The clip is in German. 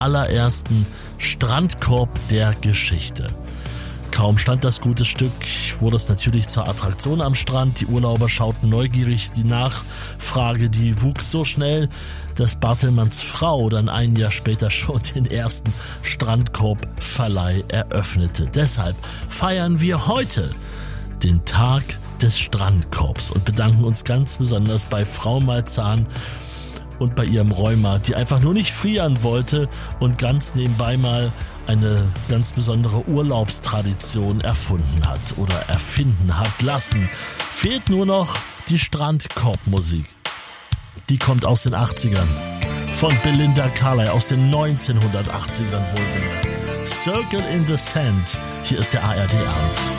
allerersten Strandkorb der Geschichte. Kaum stand das gute Stück, wurde es natürlich zur Attraktion am Strand. Die Urlauber schauten neugierig, die Nachfrage, die wuchs so schnell, dass Bartelmanns Frau dann ein Jahr später schon den ersten Strandkorbverleih eröffnete. Deshalb feiern wir heute den Tag des Strandkorbs und bedanken uns ganz besonders bei Frau Malzahn und bei ihrem Rheuma, die einfach nur nicht frieren wollte und ganz nebenbei mal eine ganz besondere Urlaubstradition erfunden hat oder erfinden hat lassen. Fehlt nur noch die Strandkorbmusik. Die kommt aus den 80ern. Von Belinda Carlisle aus den 1980ern wohlgemerkt. Circle in the Sand. Hier ist der ARD-Abend.